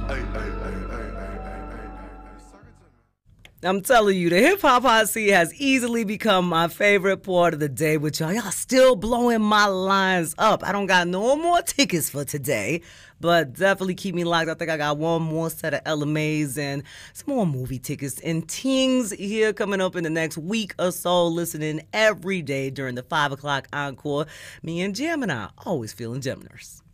I'm telling you, the Hip Hop Hot Seat has easily become my favorite part of the day with y'all. Y'all still blowing my lines up. I don't got no more tickets for today, but definitely keep me locked. I think I got one more set of LMAs and some more movie tickets and things here coming up in the next week or so. Listening every day during the 5 o'clock encore. Me and Gemini, always feeling Geminers.